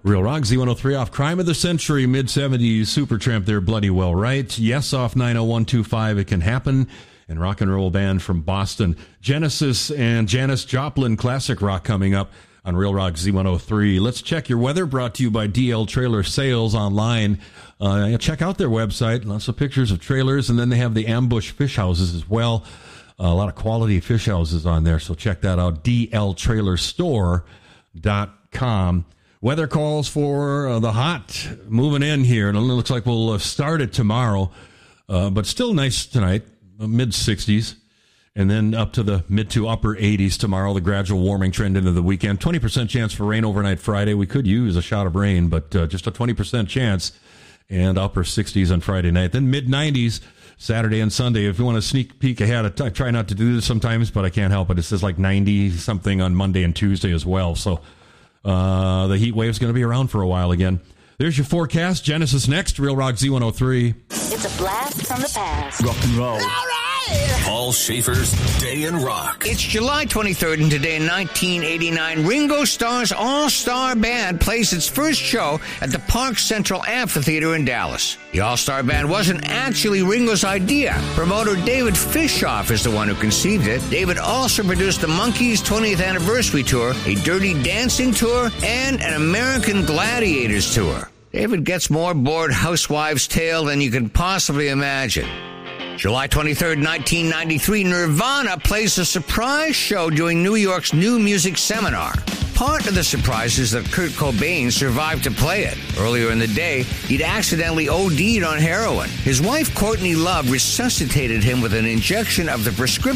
Real Rock, Z103 off Crime of the Century, mid-70s Supertramp there, Bloody Well Right. Yes, off 90125, It Can Happen. And rock and roll band from Boston, Genesis and Janis Joplin, classic rock coming up on Real Rock Z103. Let's check your weather, brought to you by DL Trailer Sales online. Check out their website, lots of pictures of trailers, and then they have the ambush fish houses as well. A lot of quality fish houses on there, so check that out, dltrailerstore.com. Weather calls for the hot moving in here, and it looks like we'll start it tomorrow, but still nice tonight. Mid-60s, and then up to the mid to upper 80s tomorrow, the gradual warming trend into the weekend. 20% chance for rain overnight Friday. We could use a shot of rain, but just a 20% chance, and upper 60s on Friday night. Then mid-90s Saturday and Sunday. If you want to sneak peek ahead, I try not to do this sometimes, but I can't help it. It says like 90-something on Monday and Tuesday as well, so the heat wave's going to be around for a while again. There's your forecast. Genesis next, Real Rock Z103. It's a blast from the past. Rock and roll. All right. Paul Schaefer's Day in Rock. It's July 23rd, and today in 1989, Ringo Starr's All-Star Band plays its first show at the Park Central Amphitheater in Dallas. The All-Star Band wasn't actually Ringo's idea. Promoter David Fishoff is the one who conceived it. David also produced the Monkees' 20th Anniversary Tour, a Dirty Dancing Tour, and an American Gladiators Tour. David gets more bored housewives' tale than you can possibly imagine. July 23rd, 1993, Nirvana plays a surprise show during New York's New Music Seminar. Part of the surprise is that Kurt Cobain survived to play it. Earlier in the day, he'd accidentally OD'd on heroin. His wife, Courtney Love, resuscitated him with an injection of the prescription